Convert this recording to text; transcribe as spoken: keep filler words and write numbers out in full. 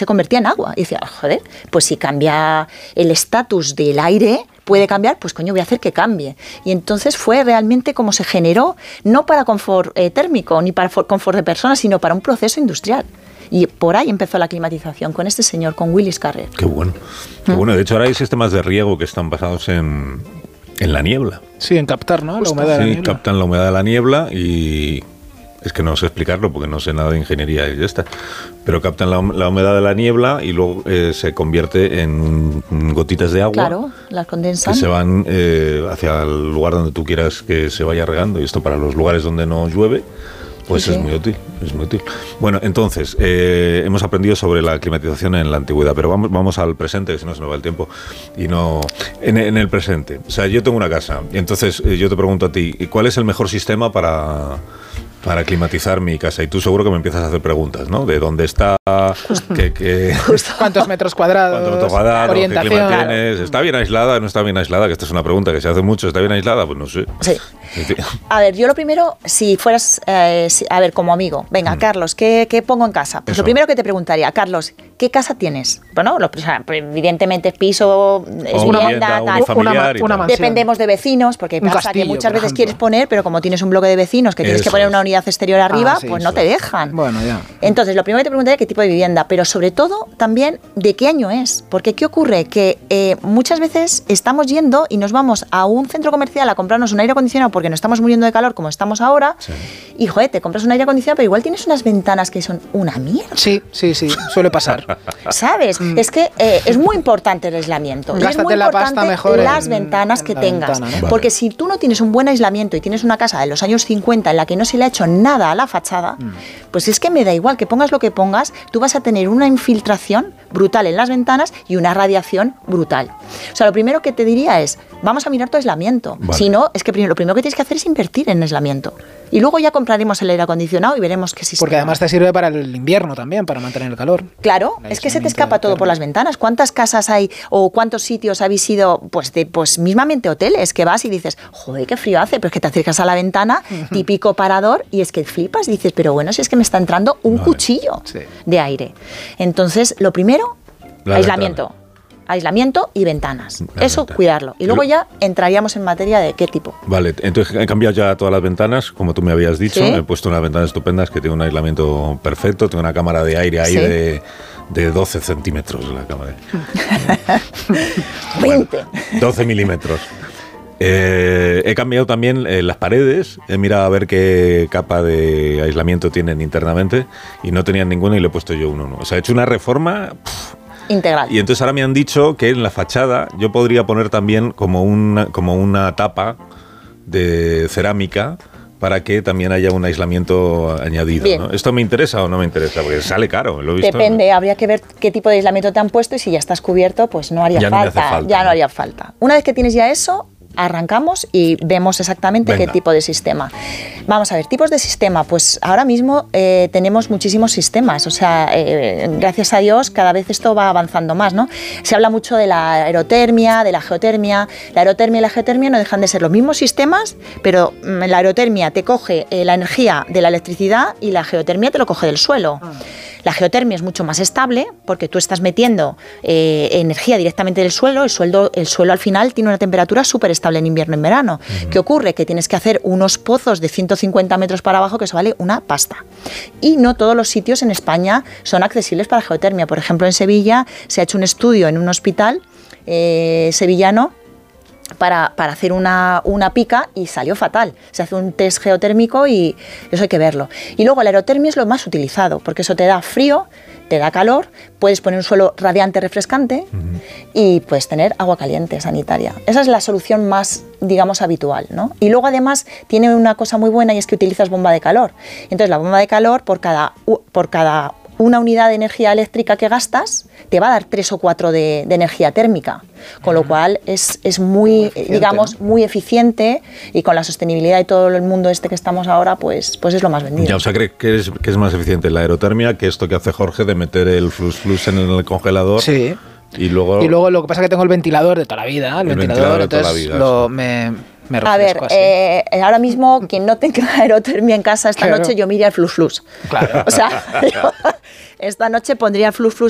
se convertía en agua. Y decía, joder, pues si cambia el estatus del aire, puede cambiar, pues coño, voy a hacer que cambie. Y entonces fue realmente como se generó, no para confort eh, térmico, ni para confort de personas, sino para un proceso industrial. Y por ahí empezó la climatización, con este señor, con Willis Carrer. Qué bueno. Qué bueno. De hecho, ahora hay sistemas de riego que están basados en, en la niebla. Sí, en captar, ¿no? La humedad de la Sí, niebla. captan la humedad de la niebla y... Es que no sé explicarlo porque no sé nada de ingeniería y ya está. Pero captan la, la humedad de la niebla y luego eh, se convierte en gotitas de agua. Claro, las condensan. Que se van eh, hacia el lugar donde tú quieras que se vaya regando. Y esto para los lugares donde no llueve, pues sí, es sí. muy útil. Es muy útil. Bueno, entonces, eh, hemos aprendido sobre la climatización en la antigüedad, pero vamos, vamos al presente, que si no se nos va el tiempo. Y no en, en el presente. O sea, yo tengo una casa y entonces eh, yo te pregunto a ti, ¿cuál es el mejor sistema para... para climatizar mi casa? Y tú seguro que me empiezas a hacer preguntas, ¿no? De dónde está, qué, qué, cuántos metros cuadrados, cuántos metros cuadrados, orientación. Qué clima tienes, ¿está bien aislada? ¿No está bien aislada? Que esta es una pregunta que se hace mucho. ¿Está bien aislada? Pues no sé. Sí. A ver, yo lo primero, si fueras, eh, si, a ver, como amigo, venga, mm. Carlos, ¿qué, ¿qué pongo en casa? Pues Eso. Lo primero que te preguntaría, Carlos, ¿qué casa tienes? Bueno, lo, evidentemente es piso, es o vivienda, vivienda tal. Una, una, una mansión. Dependemos de vecinos, porque un pasa castillo, que muchas veces ejemplo. quieres poner, pero como tienes un bloque de vecinos que tienes Eso que poner es. una unidad exterior arriba, Ah, sí, pues no sí. te dejan. Bueno, ya. Entonces, lo primero que te preguntaría es qué tipo de vivienda, pero sobre todo también de qué año es. Porque ¿qué ocurre? Que eh, muchas veces estamos yendo y nos vamos a un centro comercial a comprarnos un aire acondicionado porque nos estamos muriendo de calor como estamos ahora. Sí. Y, joder, te compras un aire acondicionado, pero igual tienes unas ventanas que son una mierda. Sí, sí, sí, suele pasar. ¿Sabes? Mm. Es que eh, es muy importante el aislamiento. Y es muy la importante pasta mejor las en, ventanas en que la tengas. Ventana, ¿no? Porque vale. si tú no tienes un buen aislamiento y tienes una casa de los años cincuenta en la que no se le ha hecho nada a la fachada, mm. pues es que me da igual que pongas lo que pongas, tú vas a tener una infiltración brutal en las ventanas y una radiación brutal. O sea, lo primero que te diría es, vamos a mirar tu aislamiento. Vale. Si no, es que primero, lo primero que tienes que hacer es invertir en aislamiento. Y luego ya compraremos el aire acondicionado y veremos qué sistema. Porque además te sirve para el invierno también, para mantener el calor. Claro, es que se te escapa todo por las ventanas. ¿Cuántas casas hay o cuántos sitios habéis ido, pues, de, pues mismamente hoteles, que vas y dices, joder, qué frío hace, pero es que te acercas a la ventana, típico parador, y es que flipas y dices, pero bueno, si es que me está entrando un vale. cuchillo sí. de aire. Entonces, lo primero, la aislamiento. Ventana. Aislamiento y ventanas. La Eso, ventana. Cuidarlo. Y luego ya entraríamos en materia de qué tipo. Vale, entonces he cambiado ya todas las ventanas, como tú me habías dicho. ¿Sí? He puesto unas ventanas estupendas que tienen un aislamiento perfecto. Tengo una cámara de aire ahí ¿Sí? de, de doce centímetros. La cámara. veinte. Bueno, doce milímetros. Eh, he cambiado también eh, las paredes, he mirado a ver qué capa de aislamiento tienen internamente y no tenían ninguna y le he puesto yo uno. ¿no? O sea, he hecho una reforma... Pff, integral. Y entonces ahora me han dicho que en la fachada yo podría poner también como una, como una tapa de cerámica para que también haya un aislamiento añadido. ¿no? ¿Esto me interesa o no me interesa? Porque sale caro, lo he visto. Depende, ¿no? Habría que ver qué tipo de aislamiento te han puesto y si ya estás cubierto, pues no haría ya falta. No falta. Ya ¿no? no haría falta. Una vez que tienes ya eso, arrancamos y vemos exactamente Venga. Qué tipo de sistema. Vamos a ver, tipos de sistema, pues ahora mismo eh, tenemos muchísimos sistemas, o sea, eh, gracias a Dios cada vez esto va avanzando más, ¿no? Se habla mucho de la aerotermia, de la geotermia. La aerotermia y la geotermia no dejan de ser los mismos sistemas, pero mm, la aerotermia te coge eh, la energía de la electricidad y la geotermia te lo coge del suelo. Ah. La geotermia es mucho más estable porque tú estás metiendo eh, energía directamente del suelo. El, suelo. el suelo al final tiene una temperatura súper estable en invierno y en verano. Uh-huh. ¿Qué ocurre? Que tienes que hacer unos pozos de ciento cincuenta metros para abajo que eso vale una pasta. Y no todos los sitios en España son accesibles para geotermia. Por ejemplo, en Sevilla se ha hecho un estudio en un hospital eh, sevillano Para, para hacer una, una pica y salió fatal. Se hace un test geotérmico y eso hay que verlo. Y luego la aerotermia es lo más utilizado, porque eso te da frío, te da calor, puedes poner un suelo radiante, refrescante uh-huh. y puedes tener agua caliente sanitaria. Esa es la solución más, digamos, habitual, ¿no? Y luego además tiene una cosa muy buena y es que utilizas bomba de calor. Entonces la bomba de calor por cada... Por cada una unidad de energía eléctrica que gastas te va a dar tres o cuatro de, de energía térmica, con lo cual es, es muy, muy digamos, ¿no? muy eficiente y con la sostenibilidad y todo el mundo este que estamos ahora, pues, pues es lo más vendido. Ya, o sea, ¿crees que es, que es más eficiente la aerotermia que esto que hace Jorge de meter el flux flux en el congelador? Sí. Y luego, y luego lo que pasa es que tengo el ventilador de toda la vida, el, el ventilador, ventilador de toda la vida, lo, me, me A ver, eh, ahora mismo quien no tenga aerotermia en casa esta claro. noche, yo me iría al flux flux. Claro. O sea, yo esta noche pondría el flux flux